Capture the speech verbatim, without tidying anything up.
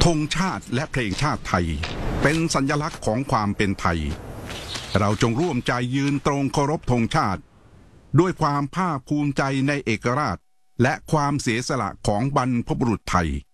งชาติและเพลงชาติไทยเป็นสัญลักษณ์ของความเป็นไทยเราจงร่วมใจยืนตรงเคารพธงชาติด้วยความภาคภูมิใจในเอกราชและความเสียสละของบรรพบุรุษไทย